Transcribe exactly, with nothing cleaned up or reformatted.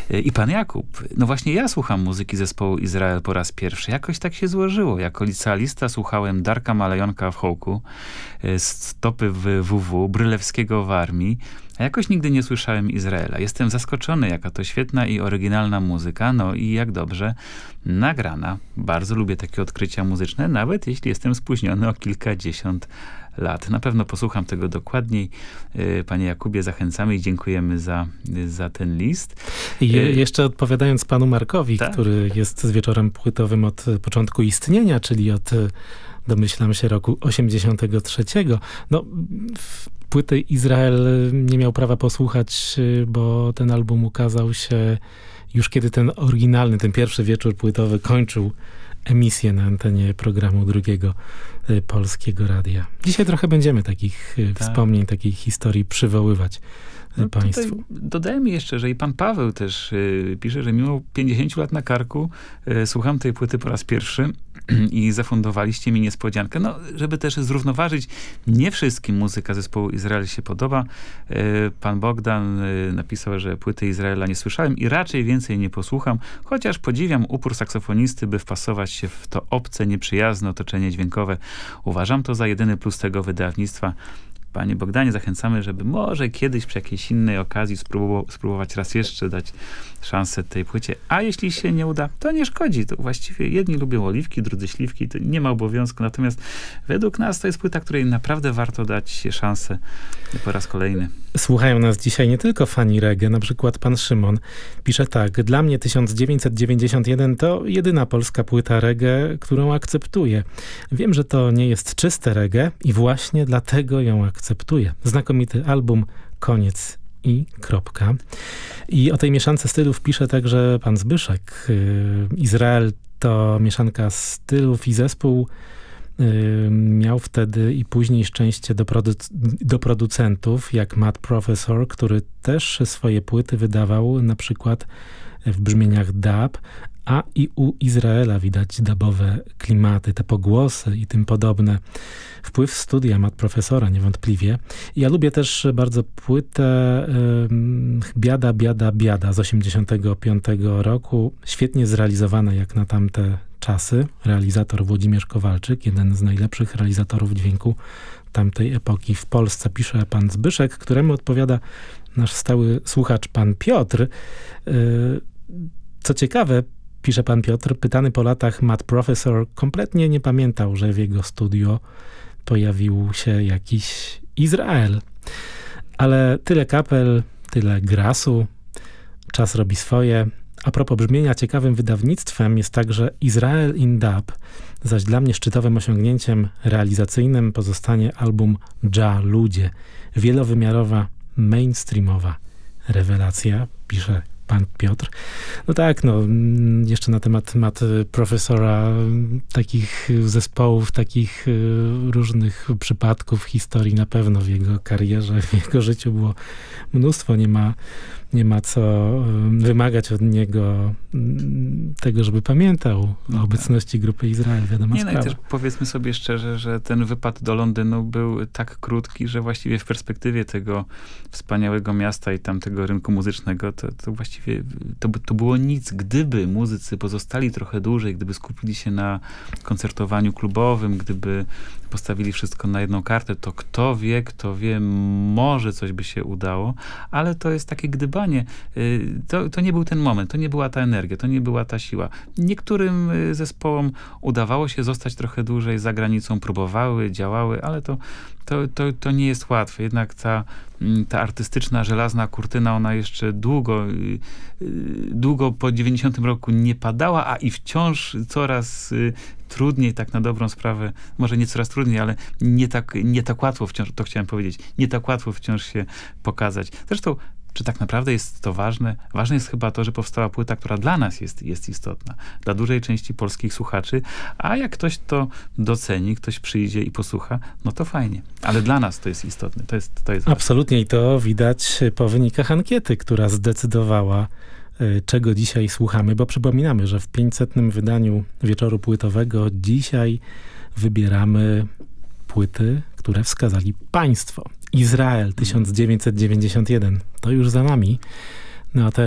I pan Jakub. No właśnie ja słucham muzyki zespołu Izrael po raz pierwszy. Jakoś tak się złożyło. Jako licealista słuchałem Darka Malejonka w Hołku, Stopy w W W, Brylewskiego w Armii. A jakoś nigdy nie słyszałem Izraela. Jestem zaskoczony, jaka to świetna i oryginalna muzyka. No i jak dobrze nagrana. Bardzo lubię takie odkrycia muzyczne, nawet jeśli jestem spóźniony o kilkadziesiąt lat. Na pewno posłucham tego dokładniej. Panie Jakubie, zachęcamy i dziękujemy za, za ten list. I je, jeszcze odpowiadając panu Markowi, tak? który jest z wieczorem płytowym od początku istnienia, czyli od, domyślam się, roku osiemdziesiątego trzeciego. No, płyty Izrael nie miał prawa posłuchać, bo ten album ukazał się już kiedy ten oryginalny, ten pierwszy wieczór płytowy kończył emisję na antenie programu Drugiego Polskiego Radia. Dzisiaj trochę będziemy takich tak. wspomnień, takich historii przywoływać no państwu. Dodajmy jeszcze, że i pan Paweł też y, pisze, że mimo pięćdziesięciu lat na karku y, słucham tej płyty po raz pierwszy i zafundowaliście mi niespodziankę. No, żeby też zrównoważyć, nie wszystkim muzyka zespołu Izrael się podoba. Y, pan Bogdan y, napisał, że płyty Izraela nie słyszałem i raczej więcej nie posłucham, chociaż podziwiam upór saksofonisty, by wpasować się w to obce, nieprzyjazne otoczenie dźwiękowe. Uważam to za jedyny plus tego wydawnictwa. Panie Bogdanie, zachęcamy, żeby może kiedyś przy jakiejś innej okazji spróbować, spróbować raz jeszcze dać szansę tej płycie. A jeśli się nie uda, to nie szkodzi. To właściwie jedni lubią oliwki, drudzy śliwki. To nie ma obowiązku. Natomiast według nas to jest płyta, której naprawdę warto dać szansę po raz kolejny. Słuchają nas dzisiaj nie tylko fani reggae, na przykład pan Szymon pisze tak. Dla mnie tysiąc dziewięćset dziewięćdziesiąt jeden to jedyna polska płyta reggae, którą akceptuję. Wiem, że to nie jest czyste reggae i właśnie dlatego ją akceptuję. Znakomity album, koniec i kropka. I o tej mieszance stylów pisze także pan Zbyszek. Izrael to mieszanka stylów i zespół miał wtedy i później szczęście do, produc- do producentów, jak Matt Professor, który też swoje płyty wydawał na przykład w brzmieniach dub, a i u Izraela widać dubowe klimaty, te pogłosy i tym podobne. Wpływ studia Matt Professora niewątpliwie. Ja lubię też bardzo płytę um, Biada, Biada, Biada z osiemdziesiątego piątego roku. Świetnie zrealizowana jak na tamte czasy. Realizator Włodzimierz Kowalczyk, jeden z najlepszych realizatorów dźwięku tamtej epoki w Polsce, pisze pan Zbyszek, któremu odpowiada nasz stały słuchacz pan Piotr. Co ciekawe, pisze pan Piotr, pytany po latach Matt Professor kompletnie nie pamiętał, że w jego studio pojawił się jakiś Izrael. Ale tyle kapel, tyle grasu, czas robi swoje. A propos brzmienia, ciekawym wydawnictwem jest także Izrael in Dub, zaś dla mnie szczytowym osiągnięciem realizacyjnym pozostanie album Dża Ludzie. Wielowymiarowa, mainstreamowa rewelacja, pisze pan Piotr. No tak, no jeszcze na temat Matt Professora, takich zespołów, takich różnych przypadków, historii na pewno w jego karierze, w jego życiu było mnóstwo. Nie ma, nie ma co wymagać od niego tego, żeby pamiętał o obecności grupy Izrael, wiadoma Nie, sprawa. no i też powiedzmy sobie szczerze, że ten wypad do Londynu był tak krótki, że właściwie w perspektywie tego wspaniałego miasta i tamtego rynku muzycznego, to, to właściwie to, to było nic. Gdyby muzycy pozostali trochę dłużej, gdyby skupili się na koncertowaniu klubowym, gdyby postawili wszystko na jedną kartę, to kto wie, kto wie, może coś by się udało, ale to jest takie gdybanie. To, to nie był ten moment, to nie była ta energia, to nie była ta siła. Niektórym zespołom udawało się zostać trochę dłużej za granicą, próbowały, działały, ale to, to, to, to nie jest łatwe. Jednak ta, ta artystyczna, żelazna kurtyna, ona jeszcze długo, długo po dziewięćdziesiątym roku nie padała, a i wciąż coraz trudniej, tak na dobrą sprawę, może nie coraz trudniej, ale nie tak, nie tak łatwo wciąż, to chciałem powiedzieć, nie tak łatwo wciąż się pokazać. Zresztą, czy tak naprawdę jest to ważne? Ważne jest chyba to, że powstała płyta, która dla nas jest, jest istotna. Dla dużej części polskich słuchaczy, a jak ktoś to doceni, ktoś przyjdzie i posłucha, no to fajnie. Ale dla nas to jest istotne. To jest, to jest ważne. Absolutnie i to widać po wynikach ankiety, która zdecydowała, czego dzisiaj słuchamy, bo przypominamy, że w pięćsetnym wydaniu Wieczoru Płytowego dzisiaj wybieramy płyty, które wskazali państwo. Izrael tysiąc dziewięćset dziewięćdziesiąt jeden. To już za nami. No a teraz